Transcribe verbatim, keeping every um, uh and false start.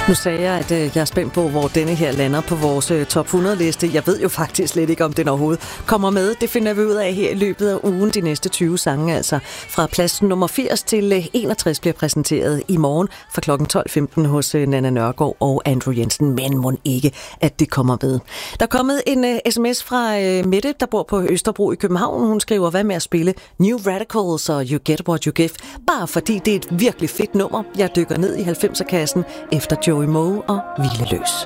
Nu sagde jeg, at jeg er spændt på, hvor denne her lander på vores top hundrede-liste. Jeg ved jo faktisk slet ikke, om den overhovedet kommer med. Det finder vi ud af her i løbet af ugen. De næste tyve sange, altså fra plads nummer firs til enogtres, bliver præsenteret i morgen fra klokken tolv femten hos Nanna Nørgaard og Andrew Jensen. Men mon ikke, at det kommer med. Der er kommet en uh, sms fra uh, Mette, der bor på Østerbro i København. Hun skriver, hvad med at spille New Radicals og You Get What You Give? Bare fordi det er et virkelig fedt nummer. Jeg dykker ned i halvfemser-kassen efter Joey Moe og Hvileløs.